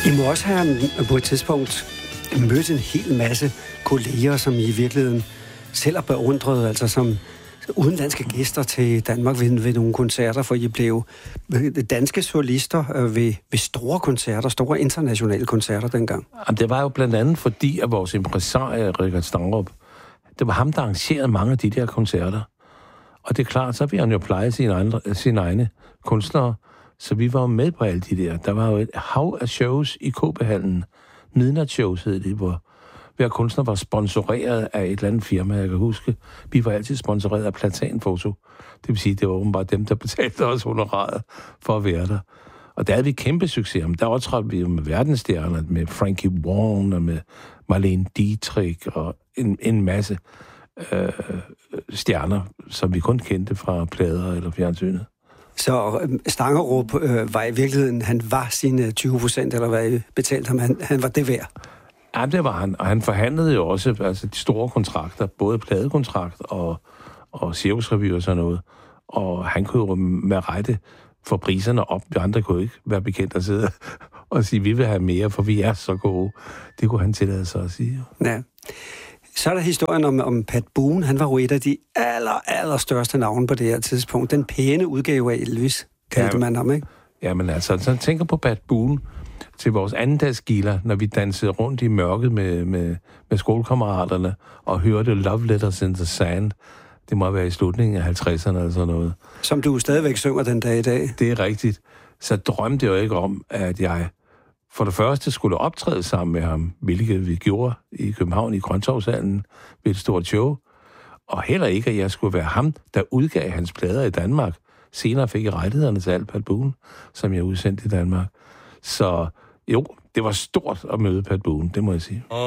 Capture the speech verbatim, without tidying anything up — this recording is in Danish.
I må også have på et tidspunkt mødt en hel masse kolleger, som I virkeligheden selv er beundret, altså som udenlandske gæster til Danmark ved, ved nogle koncerter, for I blev danske solister ved, ved store koncerter, store internationale koncerter dengang. Jamen, det var jo blandt andet fordi, at vores impresarie, Richard Stangerup, det var ham, der arrangerede mange af de der koncerter. Og det er klart, så vil han jo pleje sine, andre, sine egne kunstnere, så vi var jo med på alle de der. Der var jo et hav af shows i K B-hallen. Midnatsshows hed det, hvor hver kunstner var sponsoreret af et eller andet firma, jeg kan huske. Vi var altid sponsoreret af Platanfoto. Det vil sige, det var åbenbart dem, der betalte os honoraret for at være der. Og der havde vi kæmpe succes. Der optrådte vi jo med verdensstjerner, med Frankie Wong og med Marlene Dietrich og en, en masse øh, stjerner, som vi kun kendte fra plader eller fjernsynet. Så Stangerup øh, var i virkeligheden, han var sine tyve procent, eller hvad I betalte ham, han, han var det værd? Ja, det var han. Og han forhandlede jo også altså, de store kontrakter, både pladekontrakt og, og cirkusrevy og sådan noget. Og han kunne jo med rette få priserne op. Vi andre kunne ikke være bekendt at sidde og sige, vi vil have mere, for vi er så gode. Det kunne han tillade sig at sige. Ja. Så er der historien om, om Pat Boone. Han var jo et af de aller, aller største navne på det her tidspunkt. Den pæne udgave af Elvis, kaldte ja, man ham, ikke? Jamen altså, så tænker på Pat Boone til vores andendagsgilder, når vi dansede rundt i mørket med, med, med skolekammeraterne og hørte Love Letters in the Sand. Det må være i slutningen af halvtredserne eller sådan noget. Som du stadigvæk synger den dag i dag. Det er rigtigt. Så drømte jeg jo ikke om, at jeg for det første skulle optræde sammen med ham, hvilket vi gjorde i København i Grøntorvshallen ved et stort show. Og heller ikke, at jeg skulle være ham, der udgav hans plader i Danmark. Senere fik jeg rettighederne til alt Pat Boone, som jeg udsendte i Danmark. Så jo, det var stort at møde Pat Boone, det må jeg sige.